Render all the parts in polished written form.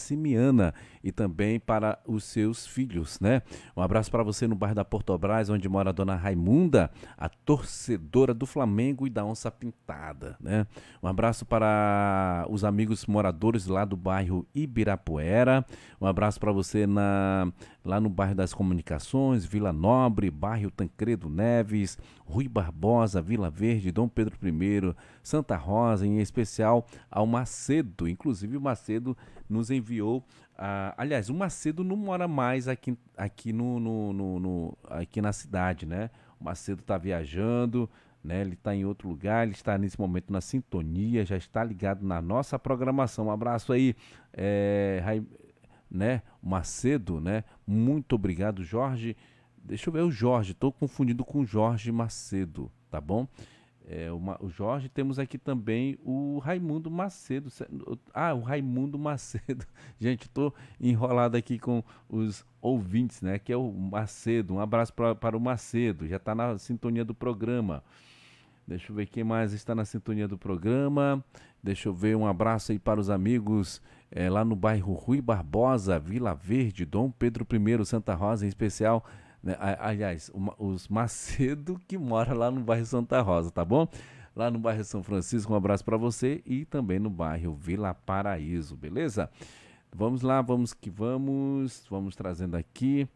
Simiana e também para os seus filhos, né? Um abraço para você no bairro da Portobras, onde mora a dona Raimunda, a torcedora do Flamengo e da Onça Pintada, né? Um abraço para os amigos moradores lá do bairro Ibirapuera. Um abraço para você lá no bairro das Comunicações, Vila Nobre, bairro Tancredo Neves, Rui Barbosa, Vila Verde, Dom Pedro I, Santa Rosa, em especial ao Macedo. Inclusive o Macedo nos enviou. Aliás, o Macedo não mora mais aqui aqui na cidade, né? O Macedo está viajando, né? Ele está em outro lugar, ele está nesse momento na sintonia, já está ligado na nossa programação. Um abraço aí, né? Macedo, né? Muito obrigado, Jorge. Deixa eu ver o Jorge, estou confundindo com o Jorge Macedo, tá bom? O Jorge, temos aqui também o Raimundo Macedo. O Raimundo Macedo. Gente, estou enrolado aqui com os ouvintes, né? Que é o Macedo. Um abraço para o Macedo, já está na sintonia do programa. Deixa eu ver quem mais está na sintonia do programa. Deixa eu ver, um abraço aí para os amigos lá no bairro Rui Barbosa, Vila Verde, Dom Pedro I, Santa Rosa, em especial, né? Aliás, os Macedo que mora lá no bairro Santa Rosa, tá bom? Lá no bairro São Francisco, um abraço para você e também no bairro Vila Paraíso, beleza? Vamos lá, vamos que vamos. Vamos trazendo aqui.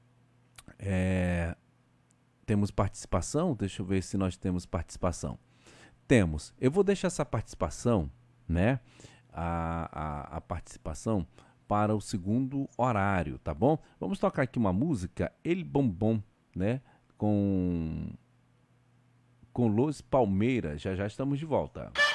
Temos participação? Deixa eu ver se nós temos participação. Temos. Eu vou deixar essa participação, né? A participação para o segundo horário, tá bom? Vamos tocar aqui uma música, El Bombom, né? Com Los Palmeiras. Já já estamos de volta.